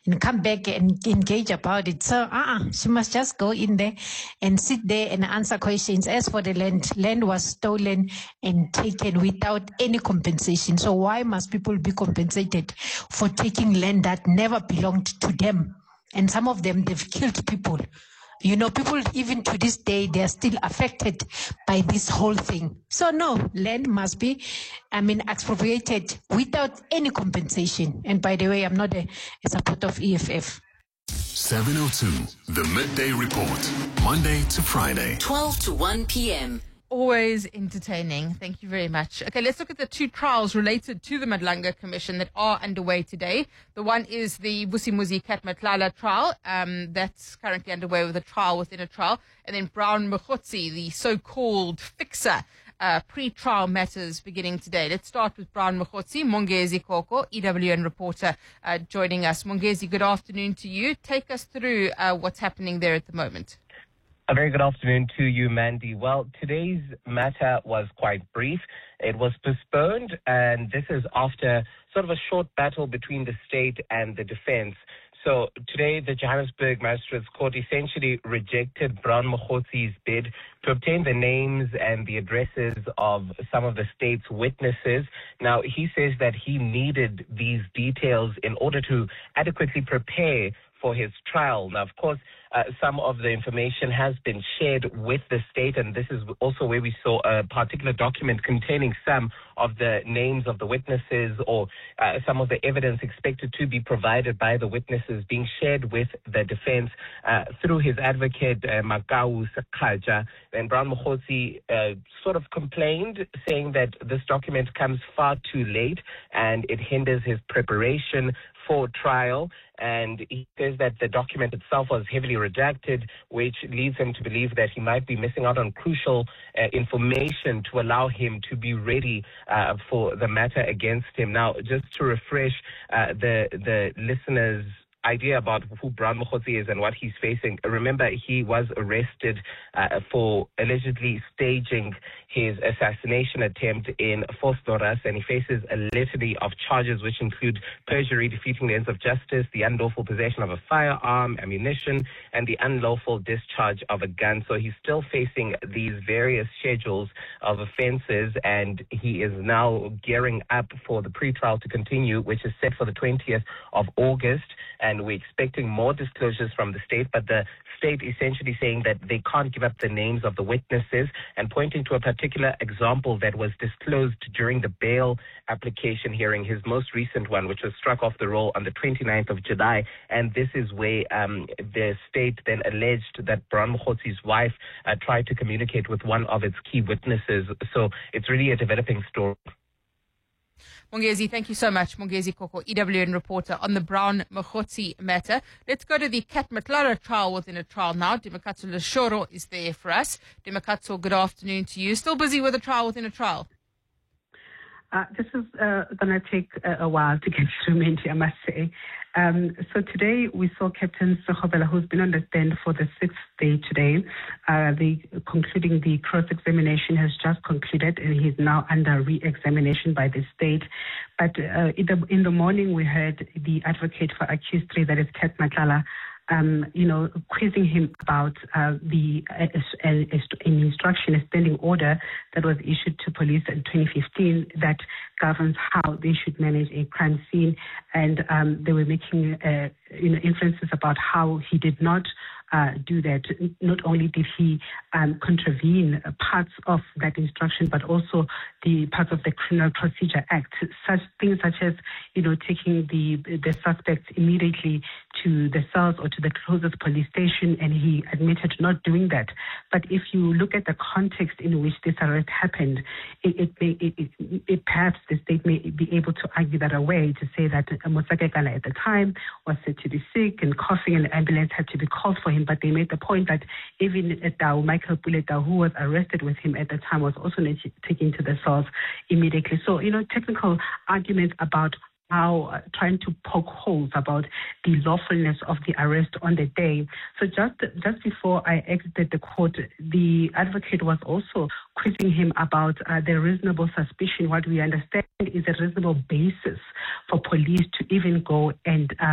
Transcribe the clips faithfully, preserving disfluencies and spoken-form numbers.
and come back and engage about it. So uh-uh, she must just go in there and sit there and answer questions. As for the land, land was stolen and taken without any compensation. So why must people be compensated for taking land that never belonged to them? And some of them, they've killed people. You know, people even to this day, they're still affected by this whole thing. So no, land must be, I mean, expropriated without any compensation. And by the way, I'm not a, a supporter of E F F. seven oh two, the Midday Report, Monday to Friday, twelve to one p.m. Always entertaining. Thank you very much. Okay, let's look at the two trials related to the Madlanga Commission that are underway today. The one is the Vusimuzi Kat Matlala trial. Um, that's currently underway with a trial within a trial. And then Brown Mokhotsi, the so-called fixer, uh, pre-trial matters beginning today. Let's start with Brown Mokhotsi. Mongezi Koko, E W N reporter, uh, joining us. Mongezi, good afternoon to you. Take us through uh, what's happening there at the moment. A very good afternoon to you, Mandy. Well, today's matter was quite brief. It was postponed, and this is after sort of a short battle between the state and the defense. So today, the Johannesburg Magistrates Court essentially rejected Brown Mokhotsi's bid to obtain the names and the addresses of some of the state's witnesses. Now, he says that he needed these details in order to adequately prepare for his trial. Now, of course, uh, some of the information has been shared with the state, and this is also where we saw a particular document containing some of the names of the witnesses or uh, some of the evidence expected to be provided by the witnesses being shared with the defense uh, through his advocate, uh, Makau Sakhaja. And Brown Mokhotsi uh, sort of complained, saying that this document comes far too late and it hinders his preparation for trial, and he says that the document itself was heavily redacted, which leads him to believe that he might be missing out on crucial uh, information to allow him to be ready uh, for the matter against him. Now, just to refresh uh, the the listeners' idea about who Brown Mokhotsi is and what he's facing. Remember, he was arrested uh, for allegedly staging his assassination attempt in Vosloorus, and he faces a litany of charges which include perjury, defeating the ends of justice, the unlawful possession of a firearm, ammunition, and the unlawful discharge of a gun. So he's still facing these various schedules of offenses, and he is now gearing up for the pre-trial to continue, which is set for the twentieth of August. And we're expecting more disclosures from the state, but the state essentially saying that they can't give up the names of the witnesses and pointing to a particular example that was disclosed during the bail application hearing, his most recent one, which was struck off the roll on the twenty-ninth of July. And this is where um, the state then alleged that Brown Mokhotsi's wife uh, tried to communicate with one of its key witnesses. So it's really a developing story. Mongezi, thank you so much. Mongezi Koko, E W N reporter on the Brown Mokhotsi matter. Let's go to the Kat Matlala trial within a trial now. Dimakatso Leshoro is there for us. Dimakatso, good afternoon to you. Still busy with a trial within a trial? Uh, this is uh, going to take a, a while to get through, Minty, I must say. Um, so today we saw Captain Sekgobela, who's been on the stand for the sixth day today. Uh, the concluding the cross-examination has just concluded, and he's now under re-examination by the state. But uh, in, the, in the morning, we heard the advocate for accused three, that is Kat Matlala, Um, you know, quizzing him about uh, the uh, uh, an instruction, a standing order that was issued to police in twenty fifteen that governs how they should manage a crime scene, and um, they were making uh, you know inferences about how he did not uh, do that. Not only did he um, contravene parts of that instruction, but also the parts of the Criminal Procedure Act, such things such as you know taking the the suspects immediately to the cells or to the closest police station, and he admitted not doing that. But if you look at the context in which this arrest happened, it, it, may, it, it, it perhaps the state may be able to argue that away, to say that Mosakekala at the time was said to be sick and coughing, and the ambulance had to be called for him. But they made the point that even Tau, Michael Puleta, who was arrested with him at the time, was also taken to the cells immediately. So, you know, technical arguments about how uh, trying to poke holes about the lawfulness of the arrest on the day. So just just before I exited the court, the advocate was also quizzing him about uh, the reasonable suspicion. What we understand is a reasonable basis for police to even go and um,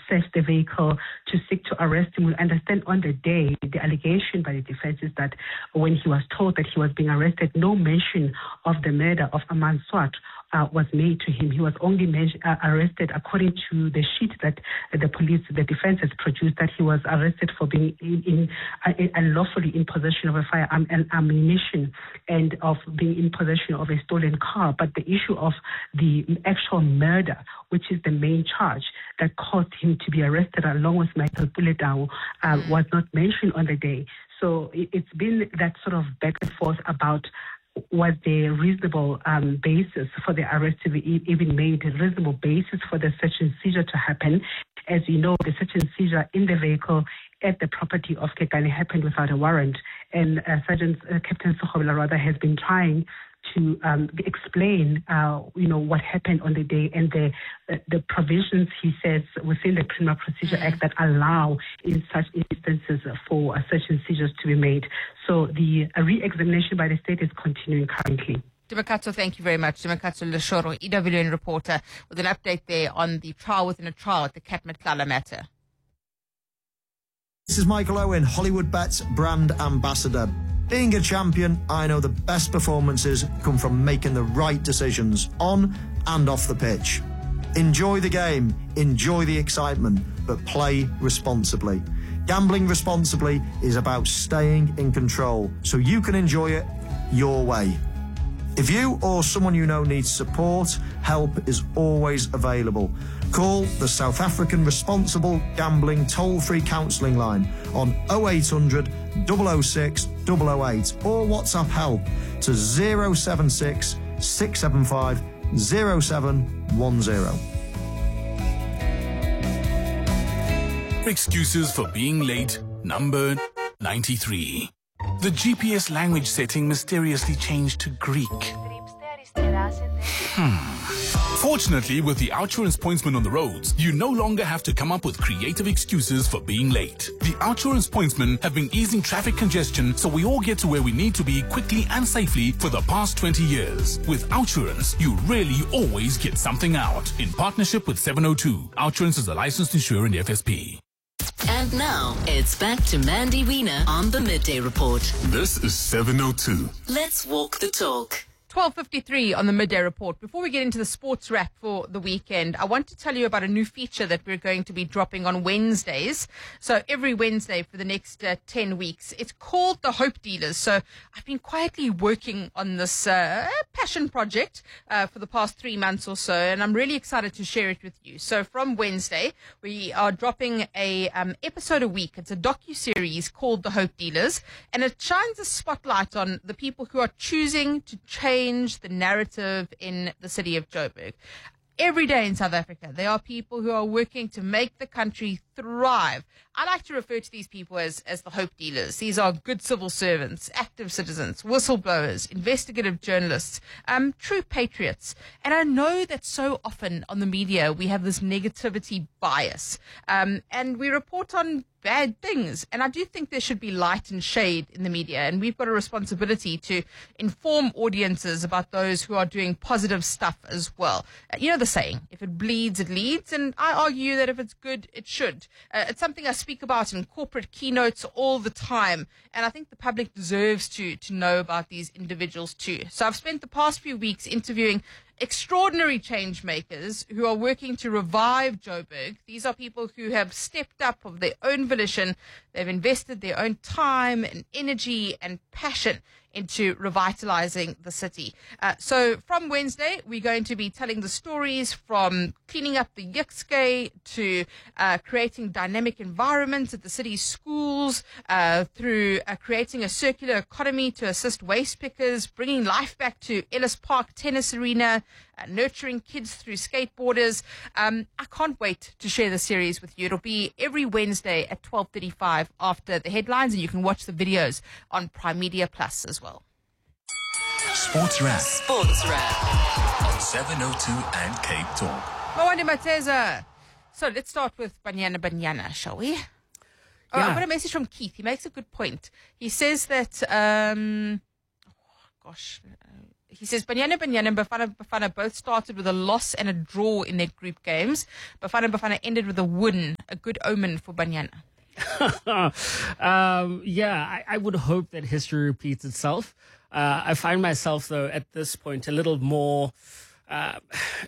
searched the vehicle to seek to arrest him. We understand on the day, the allegation by the defense is that when he was told that he was being arrested, no mention of the murder of Aman Swart uh, was made to him. He was only men- uh, arrested according to the sheet that uh, the police, the defense has produced, that he was arrested for being in, in, uh, unlawfully in possession of a firearm and ammunition and of being in possession of a stolen car. But the issue of the actual murder, which is the main charge that caused him to be arrested along with Michael Puledown, uh, mm. was not mentioned on the day. So it, it's been that sort of back and forth about was there a reasonable um, basis for the arrest to be even made, a reasonable basis for the search and seizure to happen. As you know, the search and seizure in the vehicle at the property of Kekane happened without a warrant. And uh, Sergeant uh, Captain Sogobela rather has been trying to um, explain, uh, you know, what happened on the day and the uh, the provisions, he says, within the Criminal Procedure Act that allow in such instances for uh, search and seizures to be made. So the uh, re-examination by the state is continuing currently. Dimakatso, thank you very much. Dimakatso Leshoro, E W N reporter, with an update there on the trial within a trial at the Kat Matlala matter. This is Michael Owen, Hollywood Bets brand ambassador. Being a champion, I know the best performances come from making the right decisions on and off the pitch. Enjoy the game, enjoy the excitement, but play responsibly. Gambling responsibly is about staying in control so you can enjoy it your way. If you or someone you know needs support, help is always available. Call the South African Responsible Gambling Toll-Free Counselling Line on oh eight hundred, double oh six, double oh eight or WhatsApp help to zero seven six, six seven five, zero seven one zero. Excuses for being late, number ninety-three. The G P S language setting mysteriously changed to Greek. Hmm. Fortunately, with the OUTsurance Pointsman on the roads, you no longer have to come up with creative excuses for being late. The OUTsurance Pointsmen have been easing traffic congestion so we all get to where we need to be quickly and safely for the past twenty years. With OUTsurance, you really always get something out. In partnership with seven oh two, OUTsurance is a licensed insurer in the F S P. And now, it's back to Mandy Wiener on the Midday Report. This is seven oh two. Let's walk the talk. twelve fifty-three on the Midday Report. Before we get into the sports wrap for the weekend, I want to tell you about a new feature that we're going to be dropping on Wednesdays. So every Wednesday for the next uh, ten weeks. It's called The Hope Dealers. So I've been quietly working on this uh, passion project uh, for the past three months or so, and I'm really excited to share it with you. So from Wednesday, we are dropping a um, episode a week. It's a docu-series called The Hope Dealers, and it shines a spotlight on the people who are choosing to change the narrative in the city of Joburg. Every day in South Africa, there are people who are working to make the country thrive. I like to refer to these people as, as the hope dealers. These are good civil servants, active citizens, whistleblowers, investigative journalists, um, true patriots. And I know that so often on the media, we have this negativity bias, um, and we report on bad things. And I do think there should be light and shade in the media, and we've got a responsibility to inform audiences about those who are doing positive stuff as well. Uh, you know the saying, if it bleeds, it leads, and I argue that if it's good, it should. Uh, it's something I speak about in corporate keynotes all the time, and I think the public deserves to to know about these individuals too. So I've spent the past few weeks interviewing extraordinary change makers who are working to revive Joburg. These are people who have stepped up of their own volition. They've invested their own time and energy and passion into revitalizing the city. Uh, so from Wednesday, we're going to be telling the stories from cleaning up the Yixke to uh, creating dynamic environments at the city's schools, uh, through uh, creating a circular economy to assist waste pickers, bringing life back to Ellis Park Tennis Arena, uh, nurturing kids through skateboarders. Um, I can't wait to share the series with you. It'll be every Wednesday at twelve thirty-five after the headlines, and you can watch the videos on Prime Media Plus as well. Sports Wrap Sports Wrap on seven oh two and Cape Talk. Mwandi Mateza. So let's start with Banyana Banyana, shall we? Oh, Yeah. I've got a message from Keith. He makes a good point. He says that, um, oh, gosh, uh, He says Banyana Banyana and Bafana Bafana both started with a loss and a draw in their group games. Bafana Bafana ended with a win, a good omen for Banyana. um, yeah, I, I would hope that history repeats itself. Uh, I find myself, though, at this point a little more, uh,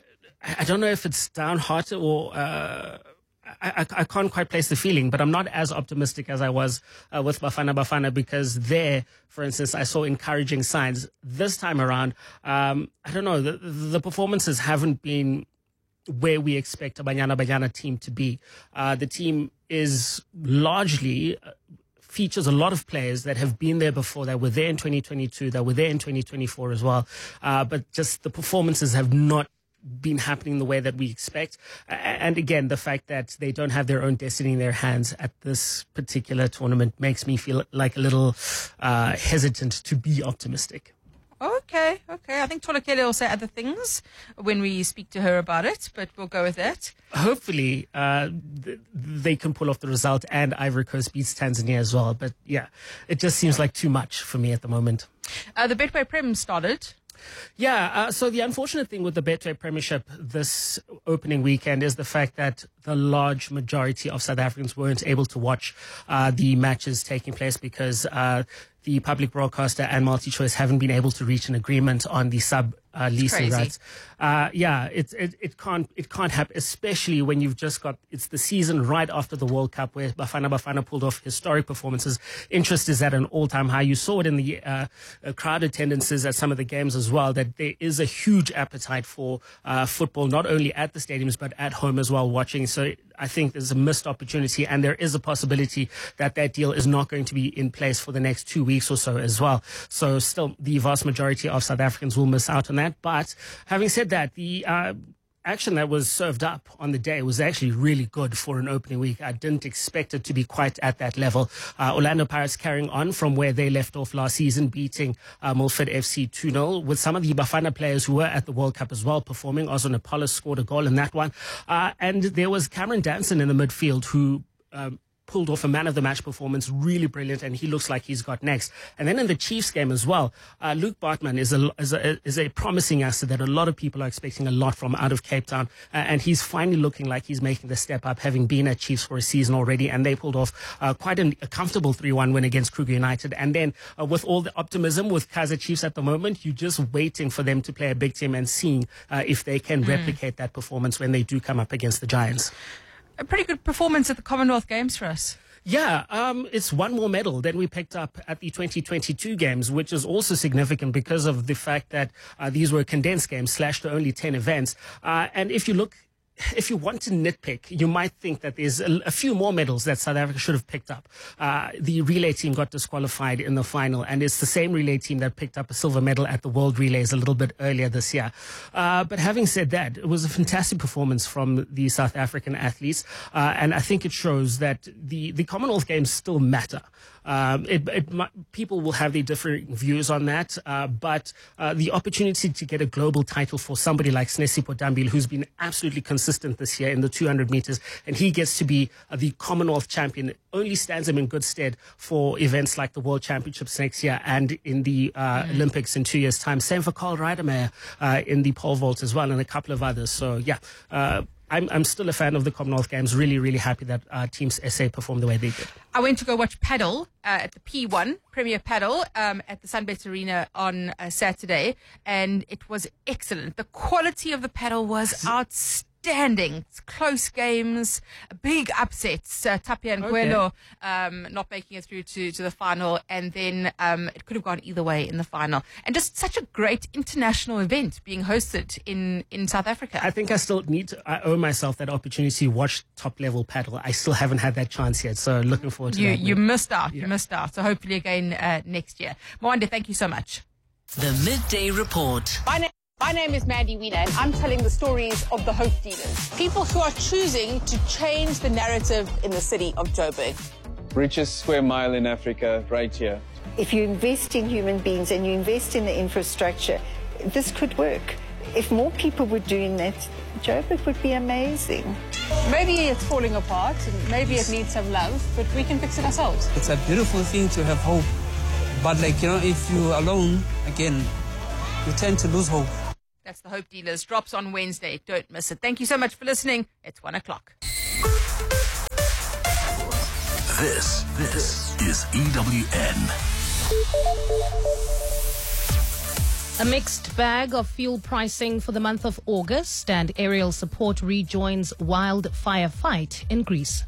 I don't know if it's downhearted or uh, I, I, I can't quite place the feeling, but I'm not as optimistic as I was uh, with Bafana Bafana, because there, for instance, I saw encouraging signs. This time around, um, I don't know, the, the performances haven't been where we expect a Banyana Banyana team to be. Uh, the team is largely uh, features a lot of players that have been there before, that were there in twenty twenty-two, that were there in twenty twenty-four as well. Uh, but just the performances have not been happening the way that we expect. And again, the fact that they don't have their own destiny in their hands at this particular tournament makes me feel like a little uh, hesitant to be optimistic. Okay, okay. I think Tolakele will say other things when we speak to her about it, but we'll go with that. Hopefully, uh, th- they can pull off the result, and Ivory Coast beats Tanzania as well. But yeah, it just seems like too much for me at the moment. Uh, the Betway Prem started. Yeah, uh, so the unfortunate thing with the Betway Premiership this opening weekend is the fact that the large majority of South Africans weren't able to watch uh, the matches taking place because uh, the public broadcaster and MultiChoice haven't been able to reach an agreement on the sub uh, leasing rights. Uh, yeah, it, it it can't it can't happen, especially when you've just got it's the season right after the World Cup where Bafana Bafana pulled off historic performances. Interest is at an all-time high. You saw it in the uh, uh, crowd attendances at some of the games as well, that there is a huge appetite for uh, football, not only at the stadiums but at home as well, watching. So I think there's a missed opportunity, and there is a possibility that that deal is not going to be in place for the next two weeks or so as well. So still, the vast majority of South Africans will miss out on that. But having said that, the uh, action that was served up on the day was actually really good for an opening week. I didn't expect it to be quite at that level. Uh, Orlando Pirates carrying on from where they left off last season, beating uh, Milford F C two nil, with some of the Bafana players who were at the World Cup as well performing. Ozone Apollo scored a goal in that one. Uh, and there was Cameron Danson in the midfield who um, pulled off a man of the match performance, really brilliant, and he looks like he's got next. And then in the Chiefs game as well, uh, Luke Bartman is a, is a is a promising asset that a lot of people are expecting a lot from out of Cape Town, uh, and he's finally looking like he's making the step up, having been at Chiefs for a season already, and they pulled off uh, quite an, a comfortable three one win against Kruger United. And then uh, with all the optimism with Kaizer Chiefs at the moment, you're just waiting for them to play a big team and seeing uh, if they can mm. replicate that performance when they do come up against the Giants. A pretty good performance at the Commonwealth Games for us. Yeah, um, it's one more medal than we picked up at the twenty twenty-two games, which is also significant because of the fact that uh, these were condensed games, slashed to only ten events. Uh, and if you look, if you want to nitpick, you might think that there's a, a few more medals that South Africa should have picked up. Uh, the relay team got disqualified in the final, and it's the same relay team that picked up a silver medal at the World Relays a little bit earlier this year. Uh, but having said that, it was a fantastic performance from the South African athletes, uh, and I think it shows that the, the Commonwealth Games still matter. Um, it, it, people will have their different views on that, uh, but uh, the opportunity to get a global title for somebody like Snesipho Dambile, who's been absolutely consistent this year in the two hundred meters, and he gets to be uh, the Commonwealth champion, only stands him in good stead for events like the World Championships next year and in the uh, mm. Olympics in two years' time. Same for Carl Reidemeyer uh, in the pole vault as well, and a couple of others. So, yeah. Uh, I'm, I'm still a fan of the Commonwealth Games. Really, really happy that uh, Teams S A performed the way they did. I went to go watch paddle uh, at the P one, Premier Paddle, um, at the Sunbet Arena on uh, Saturday, and it was excellent. The quality of the paddle was outstanding. It's close games, big upsets. Uh, Tapia and Guelo um, not making it through to, to the final, and then um, it could have gone either way in the final. And just such a great international event being hosted in, in South Africa. I think I still need to, I owe myself that opportunity to watch top level paddle. I still haven't had that chance yet, so looking forward to you, that. You missed out. Yeah. You missed out. So hopefully again uh, next year. Mwande, thank you so much. The Midday Report. My name My name is Mandy Wiener, and I'm telling the stories of the hope dealers, people who are choosing to change the narrative in the city of Joburg. Richest square mile in Africa, right here. If you invest in human beings and you invest in the infrastructure, this could work. If more people were doing that, Joburg would be amazing. Maybe it's falling apart, and maybe it needs some love, but we can fix it ourselves. It's a beautiful thing to have hope, but like, you know, if you're alone, again, we tend to lose hope. That's the Hope Dealers. Drops on Wednesday. Don't miss it. Thank you so much for listening. It's one o'clock. This, this is E W N. A mixed bag of fuel pricing for the month of August, and aerial support rejoins wildfire fight in Greece.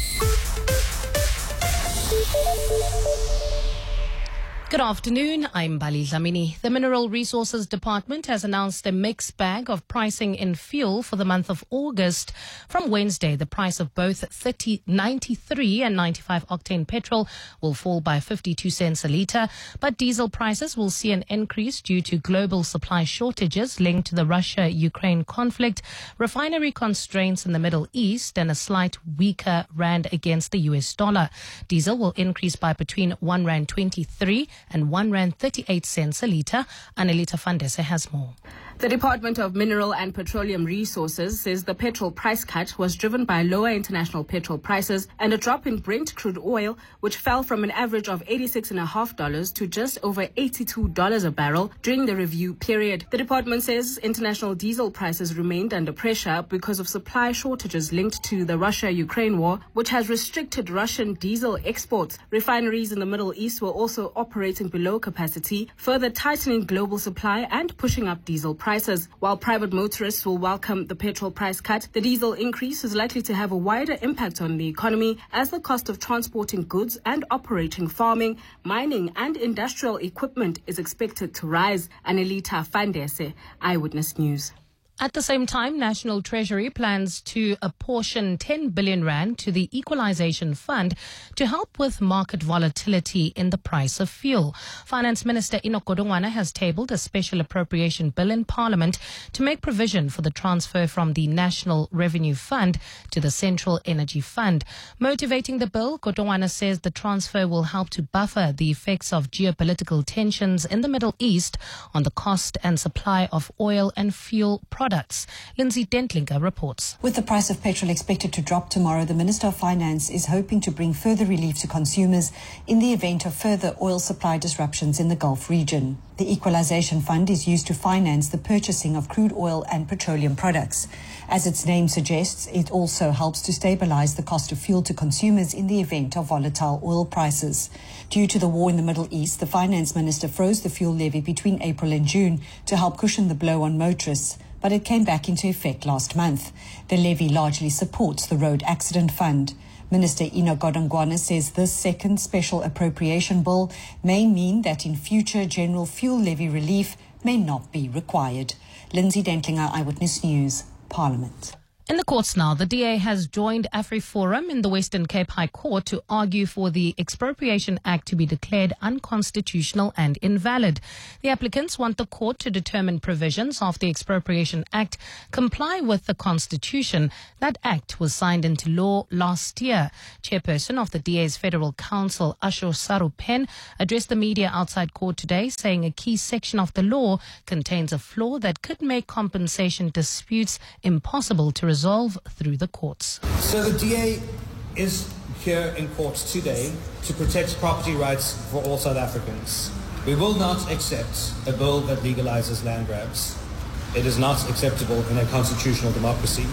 Good afternoon, I'm Bali Dlamini. The Mineral Resources Department has announced a mixed bag of pricing in fuel for the month of August. From Wednesday, the price of both thirty, ninety-three and ninety-five octane petrol will fall by fifty-two cents a litre, but diesel prices will see an increase due to global supply shortages linked to the Russia-Ukraine conflict, refinery constraints in the Middle East, and a slight weaker rand against the U S dollar. Diesel will increase by between one rand twenty-three and one rand thirty-eight cents a litre. Annelita Fandese has more. The Department of Mineral and Petroleum Resources says the petrol price cut was driven by lower international petrol prices and a drop in Brent crude oil, which fell from an average of eighty-six dollars and fifty cents to just over eighty-two dollars a barrel during the review period. The department says international diesel prices remained under pressure because of supply shortages linked to the Russia-Ukraine war, which has restricted Russian diesel exports. Refineries in the Middle East were also operating below capacity, further tightening global supply and pushing up diesel prices. Prices. While private motorists will welcome the petrol price cut, the diesel increase is likely to have a wider impact on the economy as the cost of transporting goods and operating farming, mining and industrial equipment is expected to rise. Annelita Fandese, Eyewitness News. At the same time, National Treasury plans to apportion ten billion rand to the Equalization Fund to help with market volatility in the price of fuel. Finance Minister Enoch Godongwana has tabled a special appropriation bill in Parliament to make provision for the transfer from the National Revenue Fund to the Central Energy Fund. Motivating the bill, Godongwana says the transfer will help to buffer the effects of geopolitical tensions in the Middle East on the cost and supply of oil and fuel products. Lindsay Dentlinger reports. With the price of petrol expected to drop tomorrow, the Minister of Finance is hoping to bring further relief to consumers in the event of further oil supply disruptions in the Gulf region. The Equalization Fund is used to finance the purchasing of crude oil and petroleum products. As its name suggests, it also helps to stabilize the cost of fuel to consumers in the event of volatile oil prices. Due to the war in the Middle East, the Finance Minister froze the fuel levy between April and June to help cushion the blow on motorists, but it came back into effect last month. The levy largely supports the Road Accident Fund. Minister Enoch Godongwana says this second special appropriation bill may mean that in future general fuel levy relief may not be required. Lindsay Dentlinger, Eyewitness News, Parliament. In the courts now, the D A has joined AfriForum in the Western Cape High Court to argue for the Expropriation Act to be declared unconstitutional and invalid. The applicants want the court to determine provisions of the Expropriation Act comply with the Constitution. That act was signed into law last year. Chairperson of the D A's Federal Council, Asho Sarupen, addressed the media outside court today, saying a key section of the law contains a flaw that could make compensation disputes impossible to resolve through the courts. So the D A is here in court today to protect property rights for all South Africans. We will not accept a bill that legalizes land grabs. It is not acceptable in a constitutional democracy.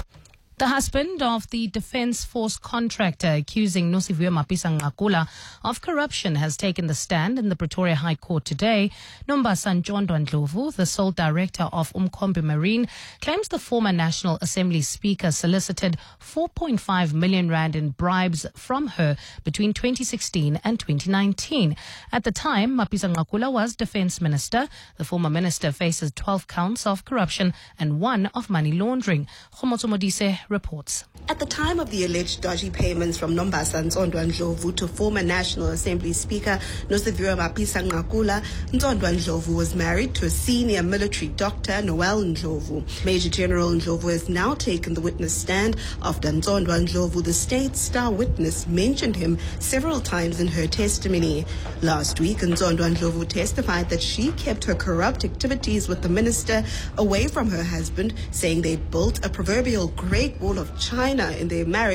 The husband of the Defence Force contractor accusing Nosiviwe Mapisa-Nqakula of corruption has taken the stand in the Pretoria High Court today. Nombasa Ntjondwa Ndlovu, the sole director of Umkhombe Marine, claims the former National Assembly Speaker solicited four point five million rand in bribes from her between twenty sixteen and twenty nineteen. At the time, Mapisa-Nqakula was Defence Minister. The former minister faces twelve counts of corruption and one of money laundering. Khomotso Modise reports. At the time of the alleged dodgy payments from Nombasa Ntjondwa Ndlovu to former National Assembly Speaker Nosiviwe Mapisa-Nqakula, Ntjondwa Ndlovu was married to a senior military doctor, Noel Ndlovu. Major General Ndlovu has now taken the witness stand after Ntjondwa Ndlovu, the state star witness, mentioned him several times in her testimony. Last week, Ntjondwa Ndlovu testified that she kept her corrupt activities with the minister away from her husband, saying they built a proverbial Great Wall of China in their marriage,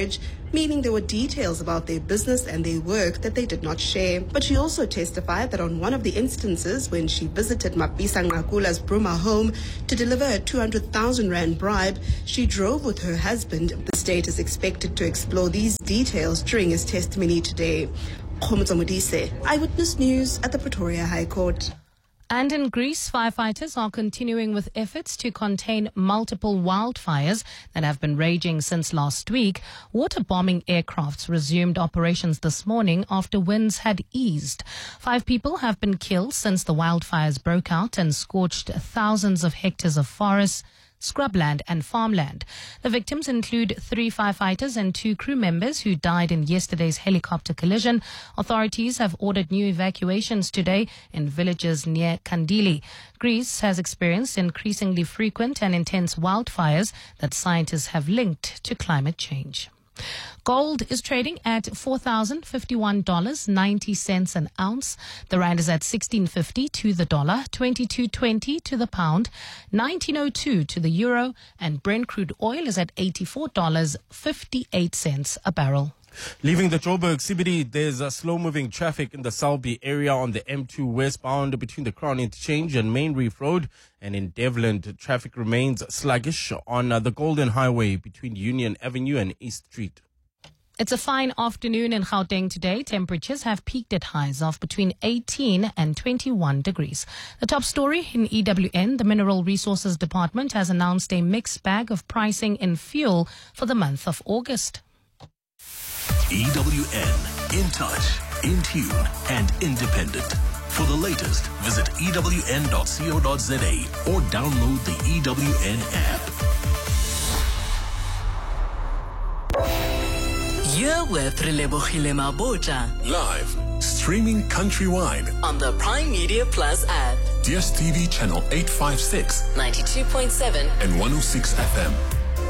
meaning there were details about their business and their work that they did not share. But she also testified that on one of the instances when she visited Mapisa Nqakula's Bruma home to deliver a two hundred thousand rand bribe, she drove with her husband. The state is expected to explore these details during his testimony today. Khomotso Modise, Eyewitness News at the Pretoria High Court. And in Greece, firefighters are continuing with efforts to contain multiple wildfires that have been raging since last week. Water-bombing aircrafts resumed operations this morning after winds had eased. Five people have been killed since the wildfires broke out and scorched thousands of hectares of forests, scrubland and farmland. The victims include three firefighters and two crew members who died in yesterday's helicopter collision. Authorities have ordered new evacuations today in villages near Kandili. Greece has experienced increasingly frequent and intense wildfires that scientists have linked to climate change. Gold is trading at four thousand fifty-one dollars and ninety cents an ounce. The rand is at sixteen fifty to the dollar, twenty-two twenty to the pound, nineteen oh two to the euro, and Brent crude oil is at eighty-four dollars and fifty-eight cents a barrel. Leaving the Joburg C B D, there's a slow-moving traffic in the Selby area on the M two westbound between the Crown Interchange and Main Reef Road. And in Devland, traffic remains sluggish on uh, the Golden Highway between Union Avenue and East Street. It's a fine afternoon in Gauteng today. Temperatures have peaked at highs of between eighteen and twenty-one degrees. The top story in E W N, the Mineral Resources Department has announced a mixed bag of pricing in fuel for the month of August. E W N, in touch, in tune, and independent. For the latest, visit E W N dot co dot za or download the E W N app. You're with Relebogile Mabota. Live, streaming countrywide on the Prime Media Plus app. D S T V channel eight fifty-six, ninety-two point seven, and one oh six F M.